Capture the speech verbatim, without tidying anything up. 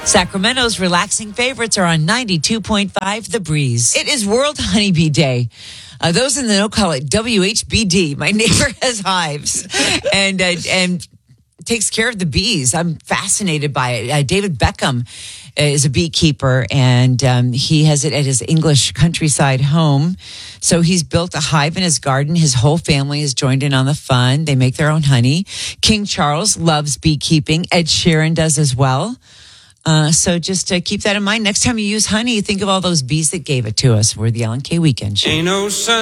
Sacramento's relaxing favorites are on ninety-two point five The Breeze. It is World Honeybee Day. Uh, those in the know call it W H B D. My neighbor has hives and uh, and takes care of the bees. I'm fascinated by it. Uh, David Beckham is a beekeeper, and um, he has it at his English countryside home. So he's built a hive in his garden. His whole family has joined in on the fun. They make their own honey. King Charles loves beekeeping. Ed Sheeran does as well. Uh, so just uh, keep that in mind. Next time you use honey, think of all those bees that gave it to us. We're the L N K Weekend Show. Ain't no sun.